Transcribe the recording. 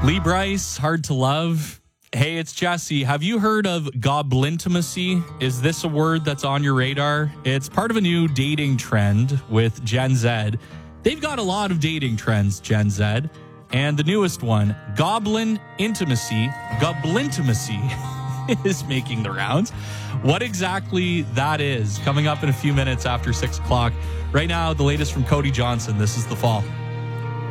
Lee Bryce, Hard to Love. Hey, it's Jesse. Have you heard of goblintimacy? Is this a word that's on your radar? It's part of a new dating trend with Gen Z. They've got a lot of dating trends, Gen Z. And the newest one, goblintimacy, is making the rounds. What exactly that is, coming up in a few minutes after 6 o'clock. Right now, the latest from Cody Johnson. This is The Fall.